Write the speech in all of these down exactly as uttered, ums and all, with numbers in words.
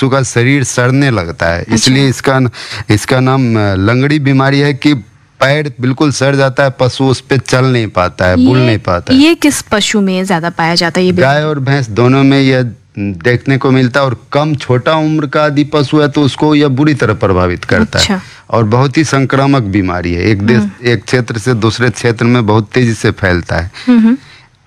पशु का शरीर सड़ने लगता है। अच्छा। इसलिए इसका इसका नाम लंगड़ी बीमारी है कि पैर बिल्कुल सड़ जाता है, पशु उस पे चल नहीं पाता है, बुल नहीं पाता है। ये किस पशु में ज्यादा पाया जाता है ये बीमारी? गाय और भैंस दोनों में यह देखने को मिलता है, और कम छोटा उम्र का यदि पशु है तो उसको यह बुरी तरह प्रभावित करता अच्छा। है, और बहुत ही संक्रामक बीमारी है। एक देश एक क्षेत्र से दूसरे क्षेत्र में बहुत तेजी से फैलता है। हम्म।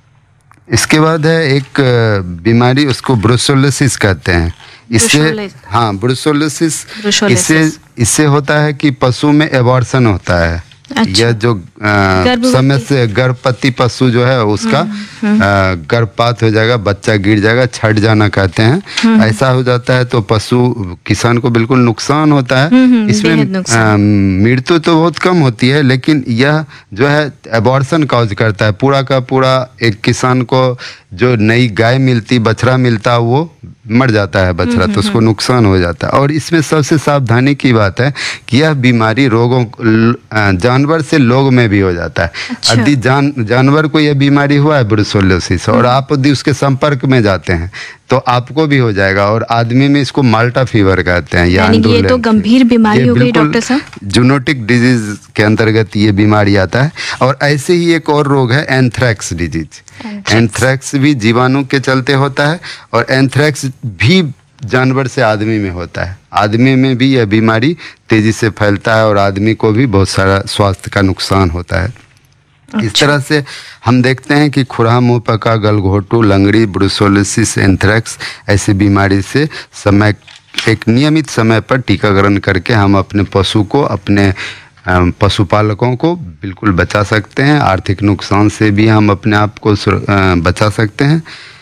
इसके बाद है एक बीमारी, उसको ब्रुसेलोसिस कहते हैं। इससे ब्रुसेलोसिस। हाँ ब्रुसेलोसिस, ब्रुसेलोसिस। इससे इससे होता है कि पशु में एबॉर्शन होता है। अच्छा। यह जो आ, समय से गर्भवती पशु जो है उसका आ, गर्भपात हो जाएगा, बच्चा गिर जाएगा, छट जाना कहते हैं। ऐसा हो जाता है तो पशु किसान को बिल्कुल नुकसान होता है। इसमें आ, मृत्यु तो बहुत कम होती है, लेकिन यह जो है एबॉर्शन कॉज करता है। पूरा का पूरा एक किसान को जो नई गाय मिलती, बछड़ा मिलता, वो मर जाता है बछड़ा, तो उसको नुकसान हो जाता है। और इसमें सबसे सावधानी की बात है कि यह बीमारी रोगों जानवर से लोग में भी हो जाता है। अच्छा। यदि जान जानवर को यह बीमारी हुआ है ब्रुसेलोसिस, और आप यदि उसके संपर्क में जाते हैं तो आपको भी हो जाएगा। और आदमी में इसको माल्टा फीवर कहते हैं। यानी कि ये तो गंभीर बीमारी हो गई डॉक्टर साहब। जूनोटिक डिजीज के अंतर्गत ये बीमारी आता है। और ऐसे ही एक और रोग है एंथ्रैक्स डिजीज। एंथ्रैक्स भी जीवाणु के चलते होता है, और एंथ्रैक्स भी जानवर से आदमी में होता है। आदमी में भी यह बीमारी तेजी से फैलता है, और आदमी को भी बहुत सारा स्वास्थ्य का नुकसान होता है। अच्छा। इस तरह से हम देखते हैं कि खुरा, मुंह पका, गलघोटू, लंगड़ी, ब्रुसेलोसिस, एंथ्रैक्स ऐसी बीमारी से समय एक नियमित समय पर टीकाकरण करके हम अपने पशु को, अपने पशुपालकों को बिल्कुल बचा सकते हैं। आर्थिक नुकसान से भी हम अपने आप को बचा सकते हैं।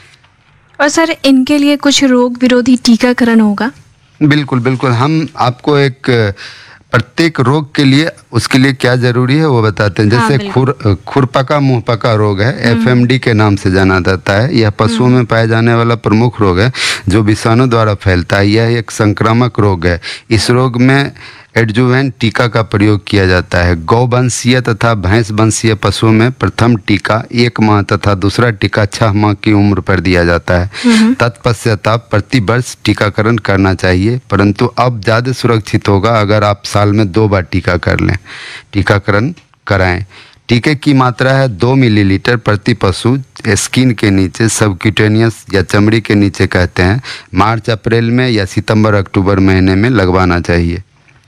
और सर, इनके लिए कुछ रोग विरोधी टीकाकरण होगा? बिल्कुल बिल्कुल। हम आपको एक प्रत्येक रोग के लिए उसके लिए क्या जरूरी है वो बताते हैं। जैसे हाँ, खुर खुरपका मुंहपका रोग है, एफ एम डी के नाम से जाना जाता है। यह पशुओं में पाए जाने वाला प्रमुख रोग है जो विषाणु द्वारा फैलता है। यह एक संक्रामक रोग है। इस रोग में एडजुवेंट टीका का प्रयोग किया जाता है। गौवंशीय तथा भैंस वंशीय पशुओं में प्रथम टीका एक माह तथा दूसरा टीका छह माह की उम्र पर दिया जाता है। तत्पश्चात प्रति वर्ष टीकाकरण करना चाहिए, परंतु अब ज़्यादा सुरक्षित होगा अगर आप साल में दो बार टीका कर लें टीकाकरण कराएं। टीके की मात्रा है दो मिलीलीटर प्रति पशु। स्किन के नीचे, सबक्यूटेनियस या चमड़ी के नीचे कहते हैं, मार्च अप्रैल में या सितंबर अक्टूबर महीने में लगवाना चाहिए।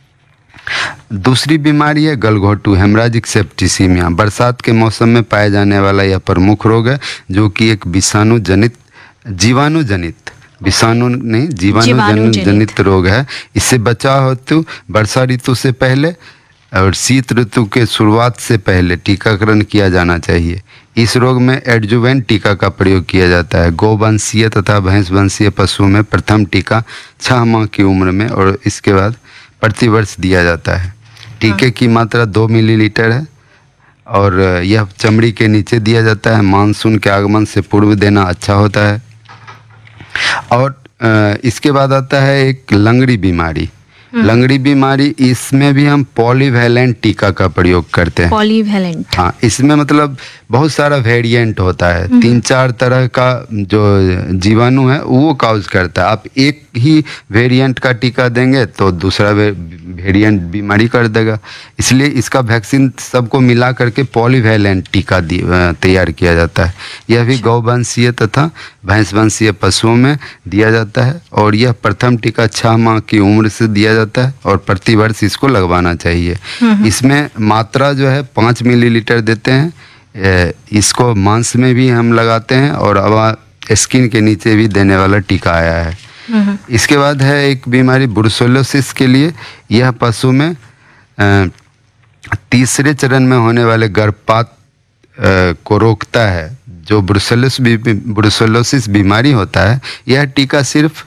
दूसरी बीमारी है गलघोटू, हेमराजिक सेप्टिसीमिया। बरसात के मौसम में पाए जाने वाला यह प्रमुख रोग है, जो कि एक विषाणु जनित जीवाणु जनित विषाणु नहीं जीवाणु जनित रोग है। इससे बचाव हेतु वर्षा ऋतु से पहले और शीत ऋतु के शुरुआत से पहले टीकाकरण किया जाना चाहिए। इस रोग में एडजुवेंट टीका का प्रयोग किया जाता है। गौवंशीय तथा भैंस वंशीय पशुओं में प्रथम टीका छह माह की उम्र में और इसके बाद प्रति वर्ष दिया जाता है। टीके की मात्रा दो मिलीलीटर है और यह चमड़ी के नीचे दिया जाता है। मानसून के आगमन से पूर्व देना अच्छा होता है। और इसके बाद आता है एक लंगड़ी बीमारी। लंगड़ी बीमारी, इसमें भी हम पॉलीवैलेंट टीका का प्रयोग करते हैं। पॉलीवैलेंट, हाँ, इसमें मतलब बहुत सारा वेरिएंट होता है। तीन चार तरह का जो जीवाणु है वो काउज करता है। आप एक ही वेरिएंट का टीका देंगे तो दूसरा वे, वेरिएंट बीमारी कर देगा। इसलिए इसका वैक्सीन सबको मिला करके पॉलीवैलेंट टीका तैयार किया जाता है। यह भी गौवंशीय तथा भैंस वंशीय पशुओं में दिया जाता है और यह प्रथम टीका छह माह की उम्र से दिया जाता है और प्रति वर्ष इसको लगवाना चाहिए। इसमें मात्रा जो है पाँच मिलीलीटर देते हैं। इसको मांस में भी हम लगाते हैं और अब स्किन के नीचे भी देने वाला टीका आया है। इसके बाद है एक बीमारी ब्रुसेलोसिस के लिए। यह पशु में तीसरे चरण में होने वाले गर्भपात को रोकता है। जो ब्रुसेलोस ब्रुसेलोसिस बीमारी होता है, यह टीका सिर्फ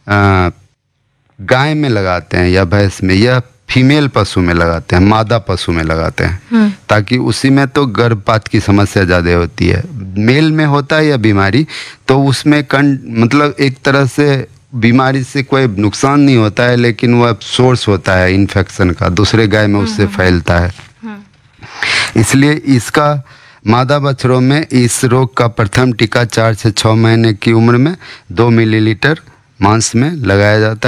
गाय में लगाते हैं या भैंस में, यह फीमेल पशु में लगाते हैं, मादा पशु में लगाते हैं, ताकि उसी में तो गर्भपात की समस्या ज़्यादा होती है। मेल में होता है यह बीमारी तो उसमें कं मतलब एक तरह से बीमारी से कोई नुकसान नहीं होता है, लेकिन वह सोर्स होता है इन्फेक्शन का, दूसरे गाय में उससे फैलता है। इसलिए इसका मादा बछड़ों में इस रोग का प्रथम टीका चार से छः महीने की उम्र में दो मिलीलीटर मांस में लगाया जाता है।